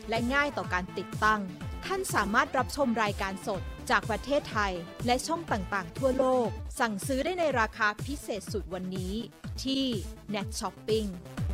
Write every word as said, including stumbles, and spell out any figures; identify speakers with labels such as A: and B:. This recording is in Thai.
A: และง่ายต่อการติดตั้งท่านสามารถรับชมรายการสดจากประเทศไทยและช่องต่างๆทั่วโลกสั่งซื้อได้ในราคาพิเศษสุดวันนี้ที่ เน็ต ช้อปปิ้ง